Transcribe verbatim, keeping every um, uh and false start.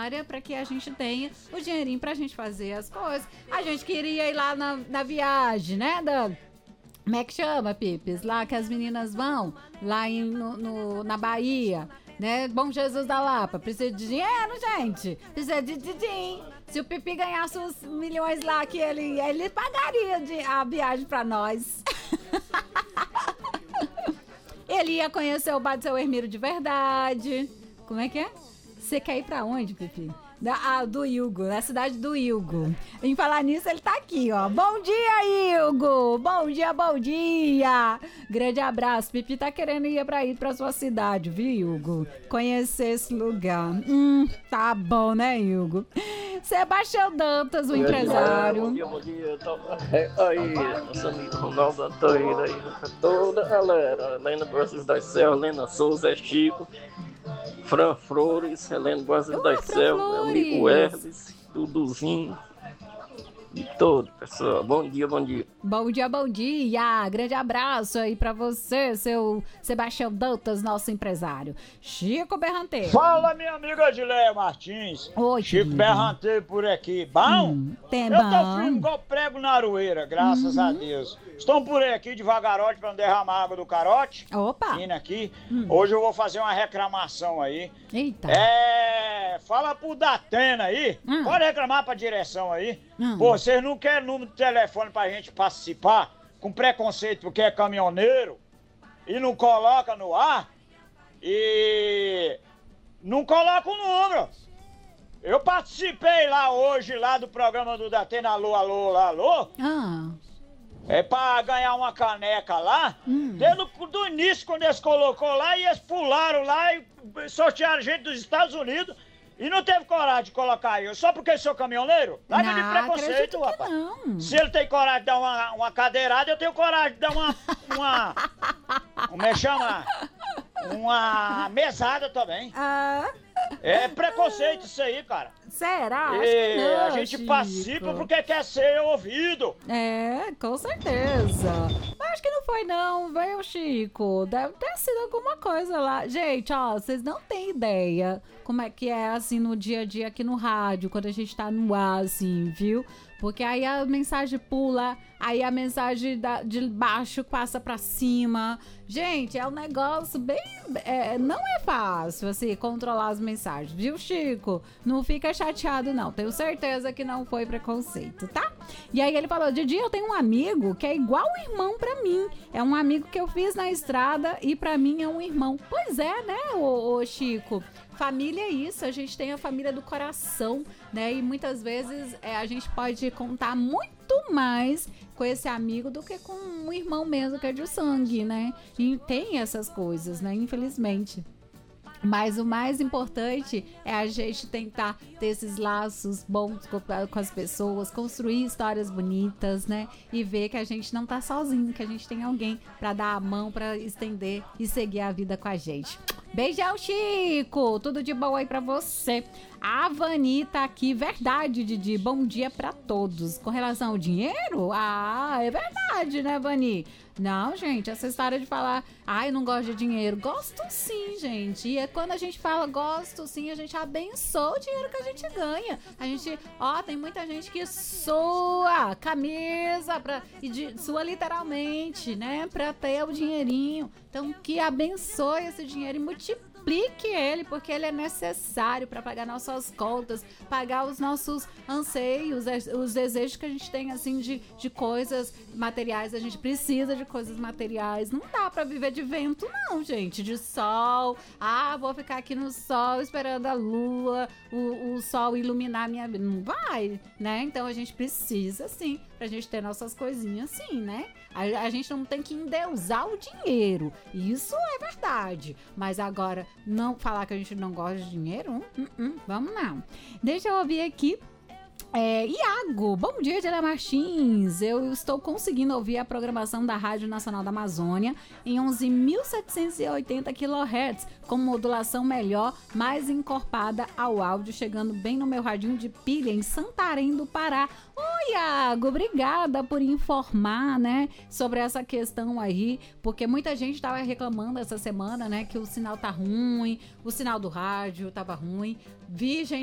necessária para que a gente tenha o dinheirinho pra gente fazer as coisas. A gente queria ir lá na, na viagem, né, da... Como é que chama, Pipes? Lá que as meninas vão, lá em, no, no- na Bahia, né? Bom Jesus da Lapa. Precisa de dinheiro, gente. Precisa de din. Se o Pipi ganhasse os milhões lá que ele, ele pagaria de, a viagem pra nós. Ele ia conhecer o bar do seu Hermiro de verdade. Como é que é? Você quer ir pra onde, Pipi? Da, ah, do Hilgo, na cidade do Hilgo. Em falar nisso, ele tá aqui, ó. Bom dia, Hilgo! Bom dia, bom dia! Grande abraço. Pipi tá querendo ir pra ir pra sua cidade, viu, Hilgo? Conhecer esse lugar. Hum, tá bom, né, Hilgo? Sebastião Dantas, o empresário. Bom dia, bom dia. Tô... Aí, nosso amigo Ronaldo Antônio, aí, toda a galera. Helena Brasil das Céu, Helena Souza, Chico. Fran Flores, Helena Brasil das Céu, meu amigo Hermes, Duduzinho e todo, pessoal. Bom dia, bom dia. Bom dia, bom dia. Grande abraço aí pra você, seu Sebastião Dantas, nosso empresário. Chico Berranteiro. Fala, minha amiga Adileia Martins. Oi, Chico querido. Berranteiro por aqui. Bom? Hum, tem Eu tô bom. firme igual prego na aroeira, graças a Deus. Estão por aí aqui devagarote pra não derramar água do carote. Opa. Vindo aqui. Hoje eu vou fazer uma reclamação aí. Eita. É. Fala pro Datena aí. Hum. Pode reclamar pra direção aí. Hum. Pô, vocês não querem número de telefone pra gente participar com preconceito porque é caminhoneiro e não coloca no ar e não coloca o número. Eu participei lá hoje, lá do programa do Datena, alô, alô, alô. Ah. É pra ganhar uma caneca lá. Hum. Desde o do início, quando eles colocou lá, e eles pularam lá e sortearam gente dos Estados Unidos. E não teve coragem de colocar eu, só porque sou caminhoneiro? Larga de Não, preconceito, acredito que rapaz. não. Se ele tem coragem de dar uma, uma cadeirada, eu tenho coragem de dar uma... uma como é que chama? Uma mesada também. Ah, É preconceito isso aí, cara. será? Acho É, que não, a gente Chico. participa porque quer ser ouvido. É, com certeza. Mas acho que não foi não, veio, Chico. Deve ter sido alguma coisa lá. Gente, ó, vocês não têm ideia como é que é, assim, no dia a dia aqui no rádio, quando a gente tá no ar, assim, viu? Porque aí a mensagem pula, aí a mensagem da, de baixo passa pra cima. Gente, é um negócio bem... É, não é fácil, assim, controlar as mensagens, viu, Chico? Não fica chateado, não. Tenho certeza que não foi preconceito, tá? E aí ele falou, Didi, eu tenho um amigo que é igual irmão pra mim. É um amigo que eu fiz na estrada e pra mim é um irmão. Pois é, né, ô, ô Chico? Família é isso, a gente tem a família do coração, né? E muitas vezes é, a gente pode contar muito mais com esse amigo do que com um irmão mesmo que é de sangue, né? E tem essas coisas, né? Infelizmente. Mas o mais importante é a gente tentar ter esses laços bons com, com as pessoas, construir histórias bonitas, né? E ver que a gente não tá sozinho, que a gente tem alguém pra dar a mão, pra estender e seguir a vida com a gente. Beijão, Chico! Tudo de bom aí pra você. A Vani tá aqui, verdade, Didi. Bom dia pra todos. Com relação ao dinheiro? Ah, é verdade, né, Vani? Não, gente, essa história de falar, ai, não gosto de dinheiro. Gosto sim, gente. E é quando a gente fala gosto sim, a gente abençoa o dinheiro que a gente ganha. A gente, ó, tem muita gente que sua camisa, pra, e de, sua literalmente, né, pra ter o dinheirinho. Então, que abençoe esse dinheiro e multiplique ele, porque ele é necessário para pagar nossas contas, pagar os nossos anseios, os desejos que a gente tem, assim, de, de coisas materiais. A gente precisa de coisas materiais. Não dá para viver de vento, não, gente. De sol. Ah, vou ficar aqui no sol esperando a lua, o, o sol iluminar minha vida. Não vai, né? Então, a gente precisa, sim, pra gente ter nossas coisinhas, sim, né? A, a gente não tem que endeusar o dinheiro. Isso é verdade. Mas agora, não falar que a gente não gosta de dinheiro? Hum, hum, hum, vamos não. Deixa eu ouvir aqui. É, Iago, bom dia, Adélia Martins. Eu estou conseguindo ouvir a programação da Rádio Nacional da Amazônia em onze mil setecentos e oitenta quilohertz, com modulação melhor, mais encorpada ao áudio, chegando bem no meu radinho de pilha em Santarém do Pará. Ô, Iago, obrigada por informar, né, sobre essa questão aí, porque muita gente estava reclamando essa semana, né, que o sinal tá ruim, o sinal do rádio tava ruim. Vi gente